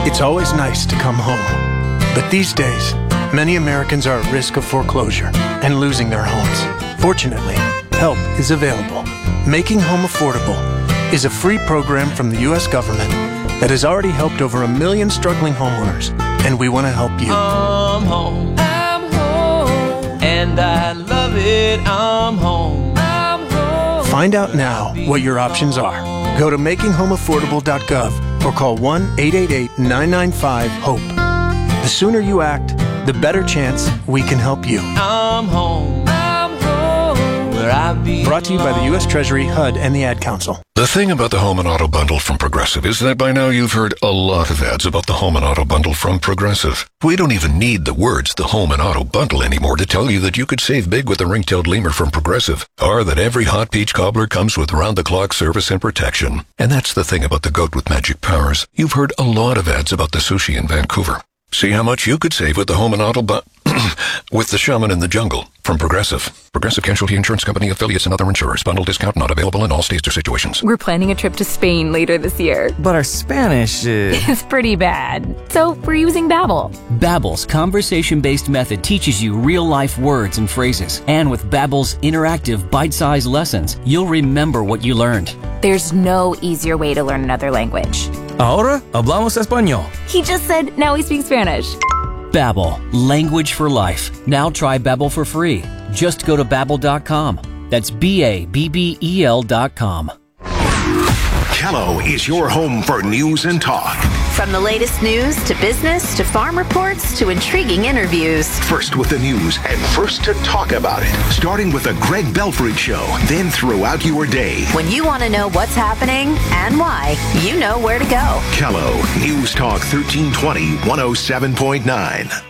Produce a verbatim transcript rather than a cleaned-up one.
It's always nice to come home. But these days, many Americans are at risk of foreclosure and losing their homes. Fortunately, help is available. Making Home Affordable is a free program from the U S government that has already helped over a million struggling homeowners, and we want to help you. I'm home. I'm home. And I love it. I'm home. I'm home. Find out now what your options are. Go to making home affordable dot gov or call one eight eight eight, nine nine five, HOPE. The sooner you act, the better chance we can help you. I'm home. I'm home. Where I belong. Brought to you by the U S Treasury, H U D, and the Ad Council. The thing about the Home and Auto Bundle from Progressive is that by now you've heard a lot of ads about the Home and Auto Bundle from Progressive. We don't even need the words the Home and Auto Bundle anymore to tell you that you could save big with the ring-tailed lemur from Progressive, or that every hot peach cobbler comes with round-the-clock service and protection. And that's the thing about the goat with magic powers. You've heard a lot of ads about the sushi in Vancouver. See how much you could save with the Home and Auto Bu- with the Shaman in the Jungle from Progressive. Progressive Casualty Insurance Company, affiliates, and other insurers. Bundle discount not available in all states or situations. We're planning a trip to Spain later this year. But our Spanish is... It's pretty bad. So we're using Babbel. Babbel's conversation-based method teaches you real-life words and phrases. And with Babbel's interactive, bite-sized lessons, you'll remember what you learned. There's no easier way to learn another language. Ahora hablamos español. He just said now he speaks Spanish. Babbel, language for life. Now try Babbel for free. Just go to babbel dot com. That's B A B B E L dot com. Kello is your home for news and talk. From the latest news to business to farm reports to intriguing interviews. First with the news and first to talk about it. Starting with the Greg Belfrage Show, then throughout your day. When you want to know what's happening and why, you know where to go. Kello, News Talk thirteen twenty, one oh seven point nine.